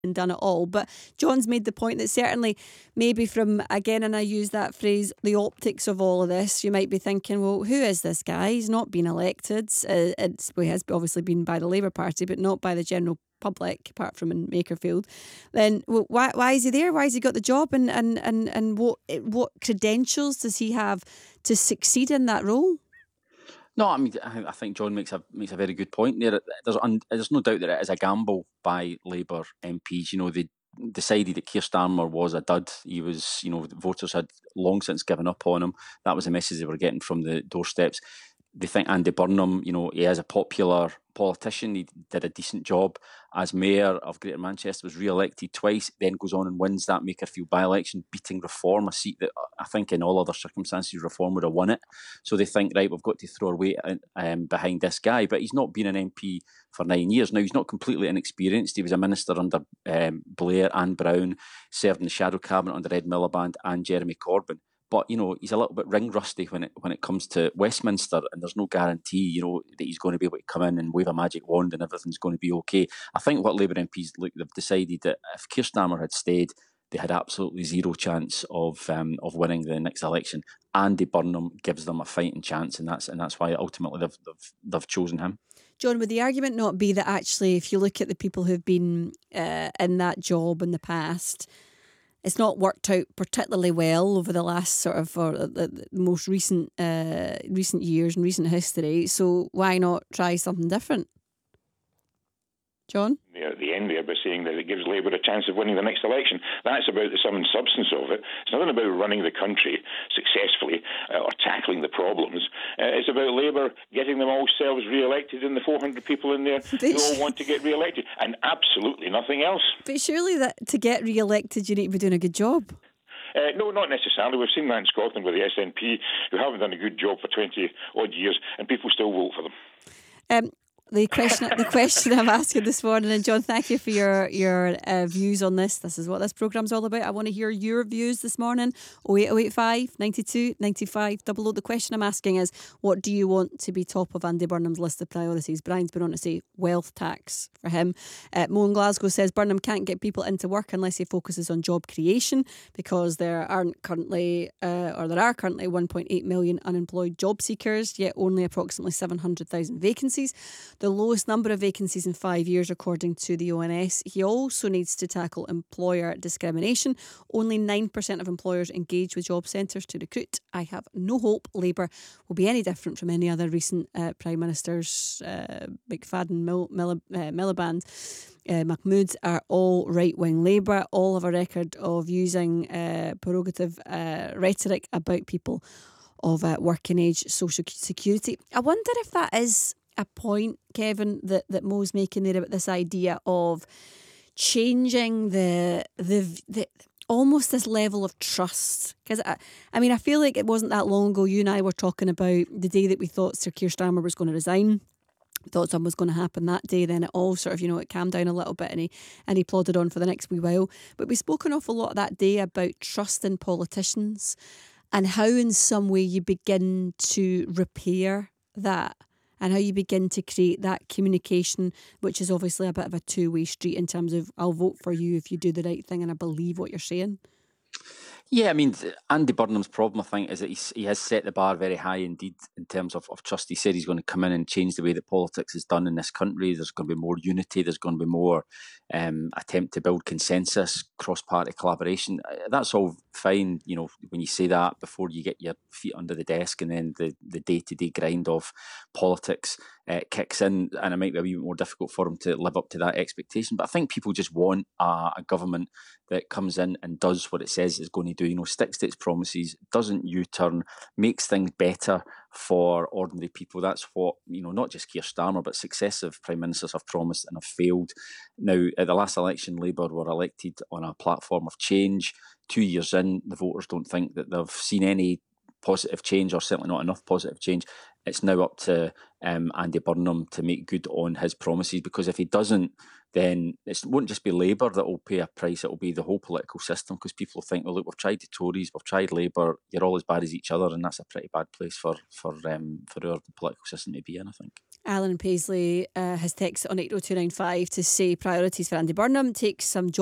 and done it all. But John's made the point that certainly maybe from, again, and I use that phrase, the optics of all of this, you might be thinking, well, who is this guy? He's not been elected. He has obviously been by the Labour Party, but not by the general public, apart from in Makerfield. Then why is he there? Why has he got the job? And what credentials does he have to succeed in that role? No, I mean, I think John makes a very good point there. There's no doubt that it is a gamble by Labour MPs. They decided that Keir Starmer was a dud. He was, the voters had long since given up on him. That was the message they were getting from the doorsteps. They think Andy Burnham, he is a popular politician. He did a decent job as mayor of Greater Manchester, was re-elected twice, then goes on and wins that Makerfield by-election, beating Reform, a seat that I think in all other circumstances Reform would have won it. So they think, right, we've got to throw our weight behind this guy. But he's not been an MP for 9 years. Now, he's not completely inexperienced. He was a minister under Blair and Brown, served in the shadow cabinet under Ed Miliband and Jeremy Corbyn. But, he's a little bit ring rusty when it comes to Westminster, and there's no guarantee, that he's going to be able to come in and wave a magic wand and everything's going to be okay. I think what Labour MPs, they've decided that if Keir Starmer had stayed, they had absolutely zero chance of winning the next election. Andy Burnham gives them a fighting chance, and that's why ultimately they've chosen him. John, would the argument not be that actually, if you look at the people who've been in that job in the past, it's not worked out particularly well over the last the most recent years and recent history. So why not try something different? John? At the end there by saying that it gives Labour a chance of winning the next election. That's about the sum and substance of it. It's nothing about running the country successfully or tackling the problems. It's about Labour getting themselves re-elected and the 400 people in there who all want to get re-elected, and absolutely nothing else. But surely that to get re-elected you need to be doing a good job. No, not necessarily. We've seen that in Scotland with the SNP, who haven't done a good job for 20-odd years, and people still vote for them. The question I'm asking this morning, and John, thank you for your views on this. This is what this programme's all about. I want to hear your views this morning. 08085 92 95 00. The question I'm asking is, what do you want to be top of Andy Burnham's list of priorities? Brian's been on to say wealth tax for him. Mo in Glasgow says Burnham can't get people into work unless he focuses on job creation, because there are currently 1.8 million unemployed job seekers, yet only approximately 700,000 vacancies. The lowest number of vacancies in 5 years, according to the ONS. He also needs to tackle employer discrimination. Only 9% of employers engage with job centres to recruit. I have no hope Labour will be any different from any other recent Prime Ministers. McFadden, Miliband, Mahmood are all right-wing Labour. All have a record of using prerogative rhetoric about people of working age social security. I wonder if that is a point, Kevin, that Mo's making there about this idea of changing the almost this level of trust. Because I feel like it wasn't that long ago you and I were talking about the day that we thought Sir Keir Starmer was going to resign. Thought something was going to happen that day. Then it all sort of, it calmed down a little bit, and he plodded on for the next wee while. But we spoke an awful lot that day about trust in politicians and how in some way you begin to repair that, and how you begin to create that communication, which is obviously a bit of a two-way street in terms of, I'll vote for you if you do the right thing and I believe what you're saying. Yeah, Andy Burnham's problem, I think, is that he has set the bar very high indeed in terms of trust. He said he's going to come in and change the way that politics is done in this country. There's going to be more unity. There's going to be more attempt to build consensus, cross-party collaboration. That's all fine, when you say that before you get your feet under the desk, and then the day-to-day grind of politics kicks in, and it might be a wee bit more difficult for him to live up to that expectation. But I think people just want a government that comes in and does what it says it's going to do, sticks to its promises, doesn't U-turn, makes things better for ordinary people. That's what, not just Keir Starmer, but successive Prime Ministers have promised and have failed. Now, at the last election, Labour were elected on a platform of change. 2 years in, the voters don't think that they've seen any positive change, or certainly not enough positive change. It's now up to Andy Burnham to make good on his promises, because if he doesn't then it won't just be Labour that will pay a price, it will be the whole political system, because people think, well, look, we've tried the Tories, we've tried Labour, you're all as bad as each other, and that's a pretty bad place for our political system to be in, I think. Alan Paisley has texted on 80295 to say priorities for Andy Burnham: take some